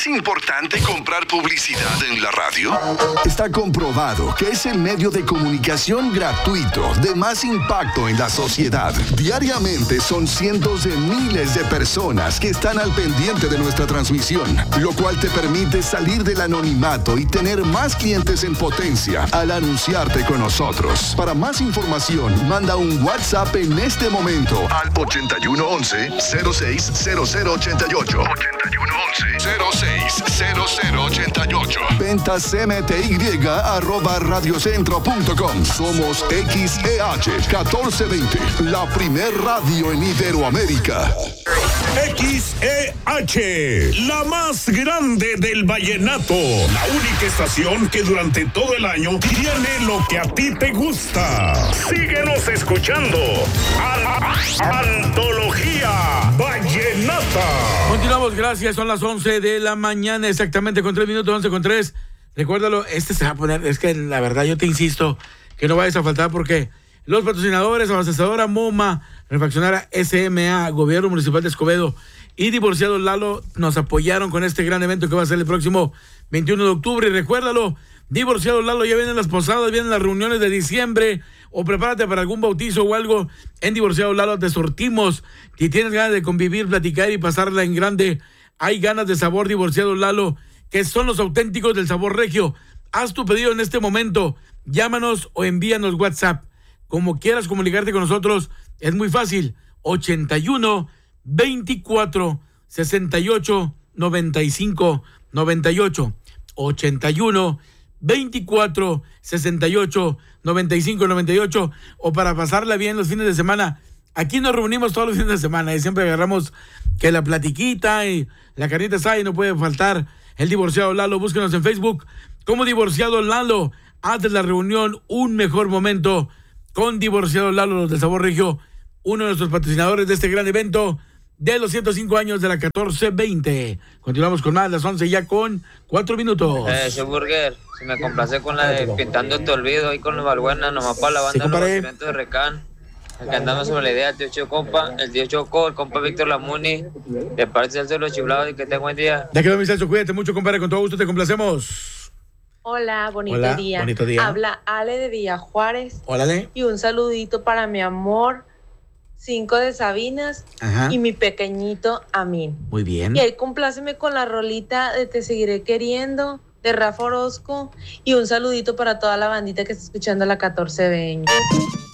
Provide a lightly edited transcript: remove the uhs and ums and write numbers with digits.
¿Es importante comprar publicidad en la radio? Está comprobado que es el medio de comunicación gratuito de más impacto en la sociedad. Diariamente son cientos de miles de personas que están al pendiente de nuestra transmisión, lo cual te permite salir del anonimato y tener más clientes en potencia al anunciarte con nosotros. Para más información, manda un WhatsApp en este momento Al 8111-060088. 8111-060088. ventas mty@radiocentro.com. Somos XEH 1420, la primer radio en Iberoamérica. XEH, la más grande del vallenato, la única estación que durante todo el año tiene lo que a ti te gusta. Síguenos escuchando. Antología Vallenata. Continuamos, gracias. Son las 11 de la mañana, exactamente con 3 minutos, 11:03. Recuérdalo, se va a poner, es que la verdad yo te insisto que no vayas a faltar porque los patrocinadores, abastecedora MoMA, refaccionaria SMA, Gobierno Municipal de Escobedo y Divorciado Lalo nos apoyaron con este gran evento que va a ser el próximo 21 de octubre. Y recuérdalo, Divorciado Lalo, ya vienen las posadas, vienen las reuniones de diciembre, o prepárate para algún bautizo o algo. En Divorciado Lalo te sortimos. Si tienes ganas de convivir, platicar y pasarla en grande, hay ganas de sabor. Divorciado Lalo, que son los auténticos del sabor regio. Haz tu pedido en este momento, llámanos o envíanos WhatsApp. Como quieras comunicarte con nosotros, es muy fácil. 81 24 68 95 98. 81 24 68 95 98. O para pasarla bien los fines de semana. Aquí nos reunimos todos los fines de semana y siempre agarramos que la platiquita y la carnita asada y no puede faltar el Divorciado Lalo. Búsquenos en Facebook como Divorciado Lalo. Haz de la reunión un mejor momento con Divorciado Lalo, los del sabor regio, uno de nuestros patrocinadores de este gran evento de los 105 años de la 1420. Continuamos con más, las 11 ya con 4 minutos. Soy Burger, si me complace con la de Pintando tu olvido ahí con los Balbuena, nomás para la banda, los eventos de Recán. Acá andamos sobre la idea, el tío Choco, el compa Víctor Lamuni, de parte del Cielo Chiflado, y que tenga buen día. Ya quedó, mi Celso, cuídate mucho, compadre, con todo gusto te complacemos. Hola, bonito día. Bonito día. Habla Ale de Villa Juárez. Hola, Ale. Y un saludito para mi amor, 5 de Sabinas. Ajá. Y mi pequeñito Amin. Muy bien. Y ahí compláceme con la rolita de Te Seguiré Queriendo, de Rafa Orozco. Y un saludito para toda la bandita que está escuchando la 1420.